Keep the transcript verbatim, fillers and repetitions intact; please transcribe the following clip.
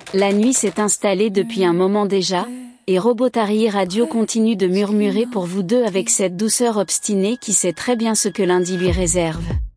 La nuit s'est installée depuis un moment déjà, et Robotari Radio continue de murmurer pour vous deux avec cette douceur obstinée qui sait très bien ce que lundi lui réserve.